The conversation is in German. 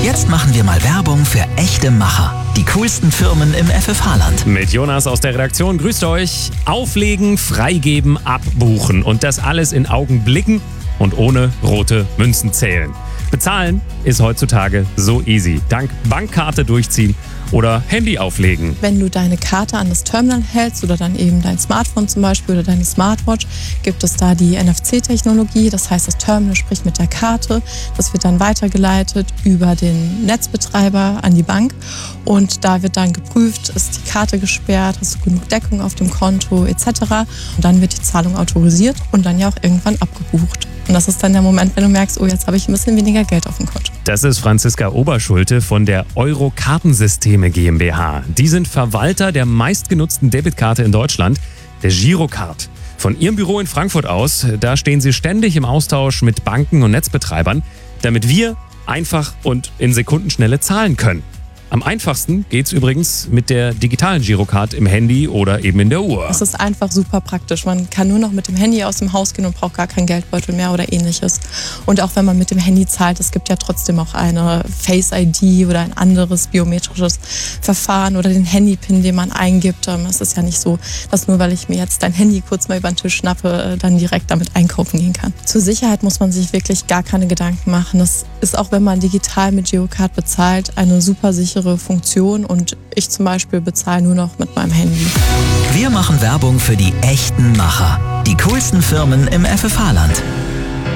Jetzt machen wir mal Werbung für echte Macher. Die coolsten Firmen im FFH-Land. Mit Jonas aus der Redaktion. Grüßt euch. Auflegen, freigeben, abbuchen. Und das alles in Augenblicken und ohne rote Münzen zählen. Bezahlen ist heutzutage so easy. Dank Bankkarte durchziehen oder Handy auflegen. Wenn du deine Karte an das Terminal hältst oder dann eben dein Smartphone zum Beispiel oder deine Smartwatch, gibt es da die NFC-Technologie. Das heißt, das Terminal spricht mit der Karte. Das wird dann weitergeleitet über den Netzbetreiber an die Bank. Und da wird dann geprüft, ist die Karte gesperrt, hast du genug Deckung auf dem Konto etc. Und dann wird die Zahlung autorisiert und dann ja auch irgendwann abgebucht. Und das ist dann der Moment, wenn du merkst, oh, jetzt habe ich ein bisschen weniger Geld auf dem Konto. Das ist Franziska Oberschulte von der Euro-Kartensysteme GmbH. Die sind Verwalter der meistgenutzten Debitkarte in Deutschland, der Girocard. Von ihrem Büro in Frankfurt aus, da stehen sie ständig im Austausch mit Banken und Netzbetreibern, damit wir einfach und in Sekundenschnelle zahlen können. Am einfachsten geht's übrigens mit der digitalen Girocard im Handy oder eben in der Uhr. Es ist einfach super praktisch. Man kann nur noch mit dem Handy aus dem Haus gehen und braucht gar keinen Geldbeutel mehr oder ähnliches. Und auch wenn man mit dem Handy zahlt, es gibt ja trotzdem auch eine Face-ID oder ein anderes biometrisches Verfahren oder den Handy-Pin, den man eingibt. Es ist ja nicht so, dass nur weil ich mir jetzt dein Handy kurz mal über den Tisch schnappe, dann direkt damit einkaufen gehen kann. Zur Sicherheit muss man sich wirklich gar keine Gedanken machen. Das ist auch, wenn man digital mit Girocard bezahlt, eine super sichere Funktion und ich zum Beispiel bezahle nur noch mit meinem Handy. Wir machen Werbung für die echten Macher. Die coolsten Firmen im FFH-Land.